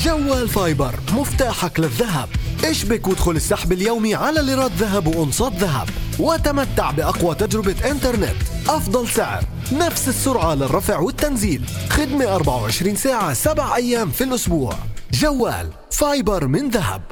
جوال فايبر، مفتاحك للذهب. اشبك وادخل السحب اليومي على ليرات ذهب وأنصات ذهب، وتمتع بأقوى تجربة إنترنت، أفضل سعر، نفس السرعة للرفع والتنزيل، خدمة 24 ساعة 7 أيام في الأسبوع. جوال فايبر من ذهب.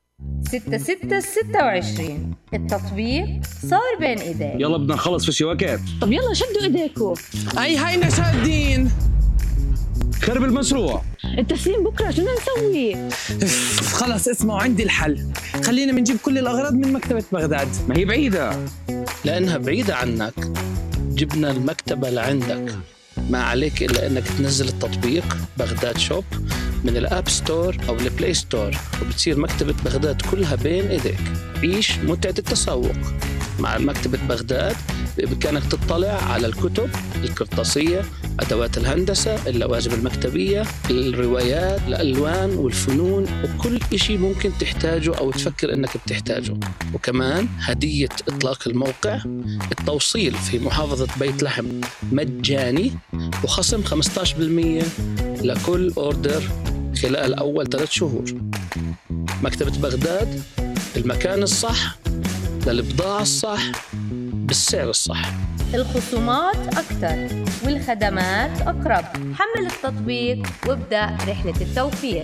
6626 التطبيق صار بين ايديك. يلا بدنا نخلص في وقت. طب يلا شدوا ايديكم. هينا شادين. خرب المشروع. التسليم بكره شو بدنا نسوي؟ خلص اسمعوا، عندي الحل. خلينا بنجيب كل الأغراض من مكتبة بغداد. ما هي بعيدة. لأنها بعيدة عنك جبنا المكتبة لعندك. ما عليك إلا أنك تنزل التطبيق بغداد شوب من الأب ستور أو البلاي ستور، وبتصير مكتبة بغداد كلها بين إيديك. عيش متعة التسوق مع مكتبة بغداد. بإمكانك تطلع على الكتب القرطاسية، أدوات الهندسة، اللوازم المكتبية، الروايات، الألوان والفنون، وكل إشي ممكن تحتاجه أو تفكر أنك بتحتاجه. وكمان هدية إطلاق الموقع، التوصيل في محافظة بيت لحم مجاني، وخصم 15% لكل أوردر خلال أول 3 شهور. مكتبة بغداد، المكان الصح للبضاعة الصح بالسعر الصح. الخصومات أكثر والخدمات أقرب. حمل التطبيق وابدأ رحلة التوفير.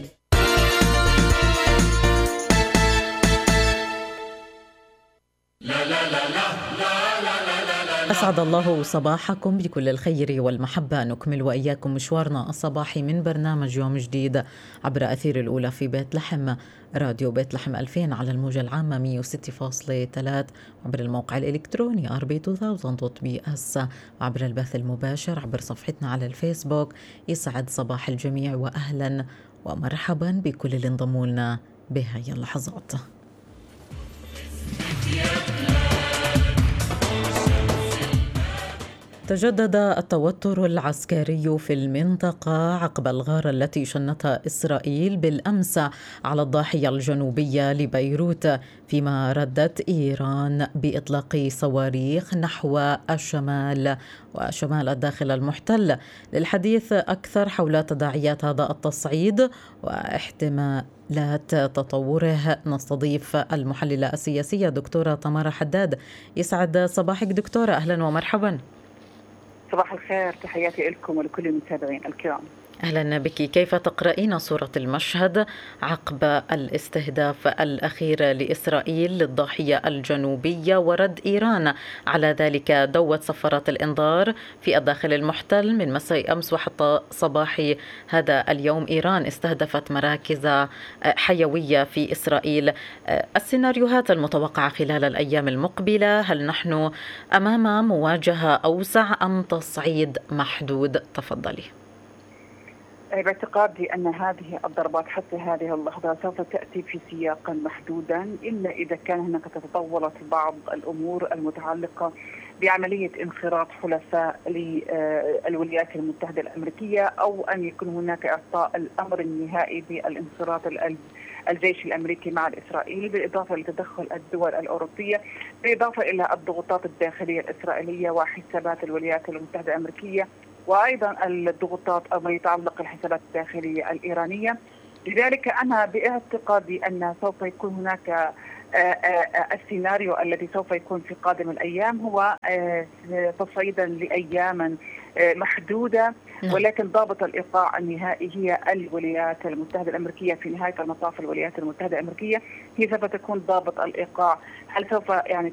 أسعد الله صباحكم بكل الخير والمحبة. نكمل وإياكم مشوارنا الصباحي من برنامج يوم جديد عبر أثير الأولى في بيت لحم، راديو بيت لحم 2000 على الموجة العامة 106.3، عبر الموقع الإلكتروني rb2000.bs، وعبر البث المباشر عبر صفحتنا على الفيسبوك. يسعد صباح الجميع وأهلا ومرحبا بكل اللي انضموا لنا بهاي اللحظات. تجدد التوتر العسكري في المنطقة عقب الغارة التي شنتها إسرائيل بالأمس على الضاحية الجنوبية لبيروت، فيما ردت إيران بإطلاق صواريخ نحو الشمال وشمال الداخل المحتل. للحديث أكثر حول تداعيات هذا التصعيد واحتمالات تطوره نستضيف المحللة السياسية دكتورة تمارا حداد. يسعد صباحك دكتورة، أهلا ومرحبا. صباح الخير، تحياتي لكم ولكل المتابعين الكرام. أهلا بك. كيف تقرأين صورة المشهد عقب الاستهداف الأخير لإسرائيل للضاحية الجنوبية ورد إيران على ذلك؟ دوت صفارات الإنذار في الداخل المحتل من مساء أمس وحتى صباح هذا اليوم. إيران استهدفت مراكز حيوية في إسرائيل. السيناريوهات المتوقعة خلال الأيام المقبلة، هل نحن أمام مواجهة أوسع أم تصعيد محدود؟ تفضلي. باعتقادي أن هذه الضربات حتى هذه اللحظة سوف تأتي في سياق محدودا، إلا إذا كان هناك تطورت بعض الأمور المتعلقة بعملية انخراط حلفاء للولايات المتحدة الأمريكية، أو أن يكون هناك إعطاء الأمر النهائي بالانخراط الجيش الأمريكي مع الإسرائيلي، بالإضافة لتدخل الدول الأوروبية، بالإضافة إلى الضغوطات الداخلية الإسرائيلية وحسابات الولايات المتحدة الأمريكية، وأيضا الضغوطات أو ما يتعلق الحسابات الداخلية الإيرانية. لذلك أنا باعتقادي أن سوف يكون هناك السيناريو الذي سوف يكون في قادم الأيام هو تصعيدا لأيام محدودة، ولكن ضابط الإيقاع النهائي هي الولايات المتحدة الأمريكية. في نهاية المطاف الولايات المتحدة الأمريكية هي سوف تكون ضابط الإيقاع. هل سوف